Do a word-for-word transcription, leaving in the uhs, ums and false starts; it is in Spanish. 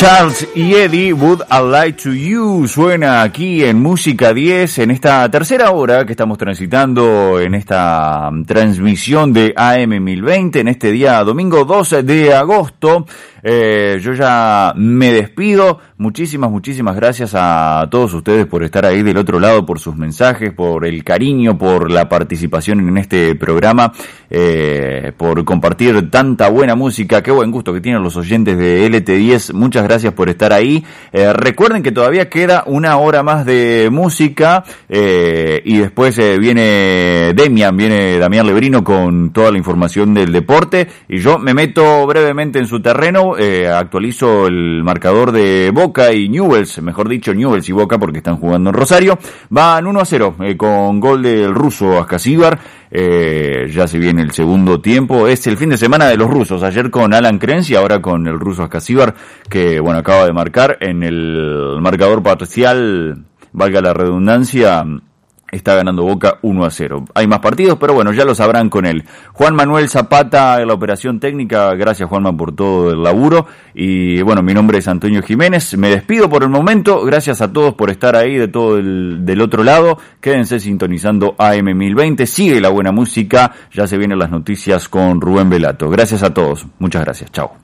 Charles y Eddie, Would I Lie to You, suena aquí en Música diez, en esta tercera hora que estamos transitando en esta transmisión de A M mil veinte, en este día domingo doce de agosto. Eh, yo ya me despido. Muchísimas, muchísimas gracias a todos ustedes por estar ahí del otro lado, por sus mensajes, por el cariño, por la participación en este programa, eh, por compartir tanta buena música. Qué buen gusto que tienen los oyentes de L T diez. Muchas gracias por estar ahí. Eh, recuerden que todavía queda una hora más de música, eh, y después eh, viene Demian, viene Damián Lebrino con toda la información del deporte, y yo me meto brevemente en su terreno. Eh, actualizo el marcador de Boca y Newell's, mejor dicho Newell's y Boca porque están jugando en Rosario. Van uno a cero eh, con gol del ruso Ascasíbar. Eh, ya se viene el segundo tiempo. Es el fin de semana de los rusos. Ayer con Alan Krenz y ahora con el ruso Ascasíbar, que bueno, acaba de marcar en el marcador parcial, valga la redundancia. Está ganando Boca uno a cero. Hay más partidos, pero bueno, ya lo sabrán con él. Juan Manuel Zapata en la operación técnica. Gracias, Juanma, por todo el laburo. Y bueno, mi nombre es Antonio Jiménez. Me despido por el momento. Gracias a todos por estar ahí de todo el, del otro lado. Quédense sintonizando A M mil veinte. Sigue la buena música. Ya se vienen las noticias con Rubén Velato. Gracias a todos. Muchas gracias. Chao.